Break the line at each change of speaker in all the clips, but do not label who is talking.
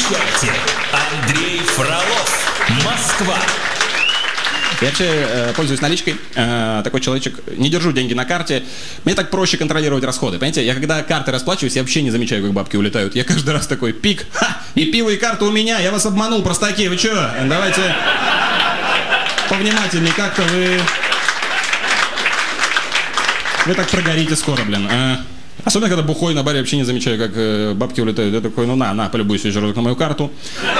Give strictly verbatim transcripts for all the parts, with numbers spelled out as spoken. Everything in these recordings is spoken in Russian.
Встречайте, Андрей Фролов, Москва.
Я вообще э, пользуюсь наличкой, э, такой человечек, не держу деньги на карте, мне так проще контролировать расходы, понимаете, я когда карты расплачиваюсь, я вообще не замечаю, как бабки улетают, я каждый раз такой пик, ха, и пиво, и карта у меня, я вас обманул, простаки, вы чё, давайте повнимательнее, как-то вы, вы так прогорите скоро, блин, э, особенно когда бухой на баре, вообще не замечаю, как э, бабки улетают, я такой, ну на, на, полюбуйся еще разок на мою карту.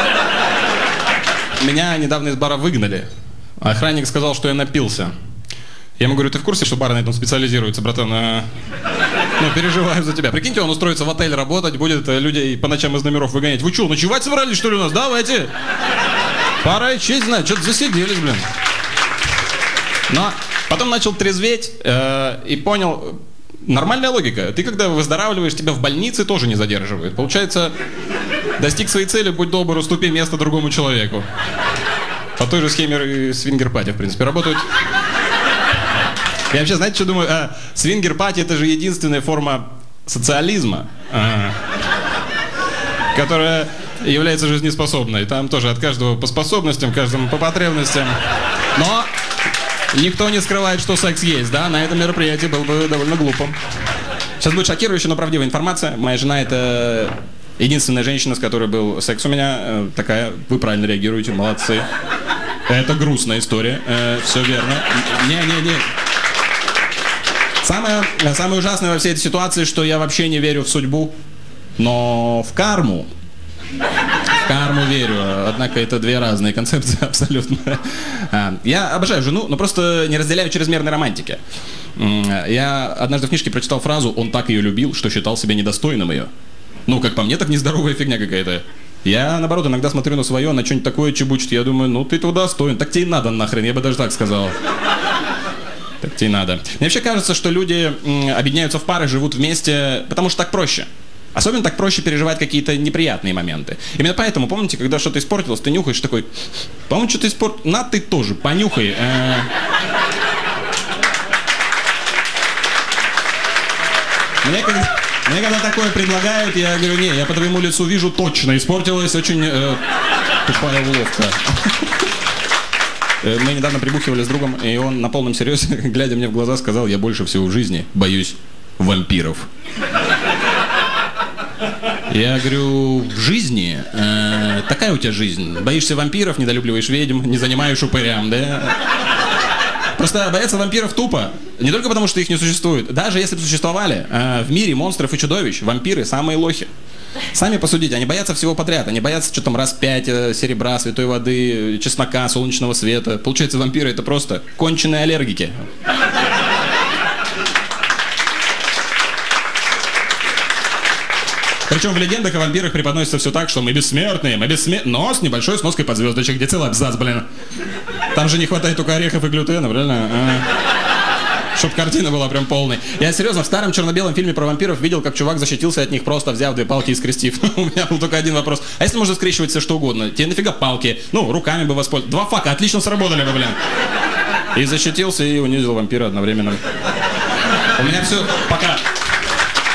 Меня недавно из бара выгнали. Охранник сказал, что я напился. Я ему говорю, ты в курсе, что бар на этом специализируется, братан? А... Ну, переживаю за тебя. Прикиньте, он устроится в отель работать, будет людей по ночам из номеров выгонять. Вы что, ночевать собрались, что ли, у нас? Давайте. Пора и честь знать, что-то засиделись, блин. Но потом начал трезветь э, и понял, нормальная логика. Ты, когда выздоравливаешь, тебя в больнице тоже не задерживают. Получается, достиг своей цели, будь добр, уступи место другому человеку. По той же схеме свингер-пати, в принципе, работают. Я вообще, знаете, что думаю? А, свингер-пати — это же единственная форма социализма, а, которая является жизнеспособной. Там тоже от каждого по способностям, каждому по потребностям. Но никто не скрывает, что секс есть, да? На этом мероприятии было бы довольно глупо. Сейчас будет шокирующая, но правдивая информация. Моя жена — это единственная женщина, с которой был секс у меня. Такая, вы правильно реагируете, молодцы. Это грустная история, э, все верно. Не-не-не. Самое, самое ужасное во всей этой ситуации, что я вообще не верю в судьбу, но в карму. В карму верю, однако это две разные концепции абсолютно. Я обожаю жену, но просто не разделяю чрезмерной романтики. Я однажды в книжке прочитал фразу «Он так ее любил, что считал себя недостойным ее». Ну, как по мне, так нездоровая фигня какая-то. Я, наоборот, иногда смотрю на свое, на что-нибудь такое чебучит, я думаю, ну ты туда достоин, так тебе и надо нахрен, я бы даже так сказал. Так тебе и надо. Мне вообще кажется, что люди м, объединяются в пары, живут вместе, потому что так проще. Особенно так проще переживать какие-то неприятные моменты. Именно поэтому, помните, когда что-то испортилось, ты нюхаешь такой, по-моему, что-то испортилось, на ты тоже, понюхай. Э Мне когда... Мне когда такое предлагают, я говорю, не, я по твоему лицу вижу, точно испортилась, очень э, тупая уловка. Мы недавно прибухивали с другом, и он на полном серьезе, глядя мне в глаза, сказал, я больше всего в жизни боюсь вампиров. Я говорю, в жизни? Э, такая у тебя жизнь. Боишься вампиров, недолюбливаешь ведьм, не занимаешь упырям, да? Просто бояться вампиров тупо. Не только потому, что их не существует. Даже если бы существовали, э, в мире монстров и чудовищ вампиры самые лохи. Сами посудите, они боятся всего подряд. Они боятся, что там раз пять э, серебра, святой воды, чеснока, солнечного света. Получается, вампиры — это просто конченые аллергики. Причем в легендах о вампирах преподносится все так, что мы бессмертные, мы бессмертные, но с небольшой сноской под звездочек, где целый абзац, блин. Там же не хватает только орехов и глютена, правильно? А. Чтоб картина была прям полной. Я серьезно, в старом черно-белом фильме про вампиров видел, как чувак защитился от них, просто взяв две палки и скрестив. У меня был только один вопрос. А если можно скрещивать все что угодно? Тебе нафига палки? Ну, руками бы воспользоваться. Два фака, отлично сработали бы, блин. И защитился, и унизил вампира одновременно. У меня все. Пока.